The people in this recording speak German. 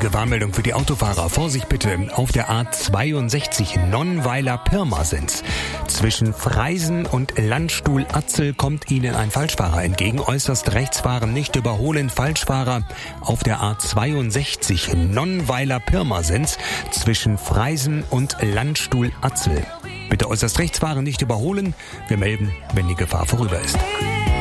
wichtige Warnmeldung für die Autofahrer. Vorsicht bitte auf der A62 Nonnweiler-Pirmasens. Zwischen Freisen und Landstuhl-Atzel kommt Ihnen ein Falschfahrer entgegen. Äußerst rechts fahren, nicht überholen. Falschfahrer auf der A62 Nonnweiler-Pirmasens zwischen Freisen und Landstuhl-Atzel. Bitte äußerst rechts fahren, nicht überholen. Wir melden, wenn die Gefahr vorüber ist.